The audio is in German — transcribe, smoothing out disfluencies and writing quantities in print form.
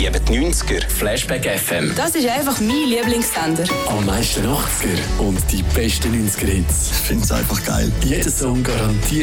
lieben die 90er. Flashback FM. Das ist einfach mein Lieblingssender. Am meisten 80er und die besten 90er Hits. Ich finde es einfach geil. Jeder Song garantiert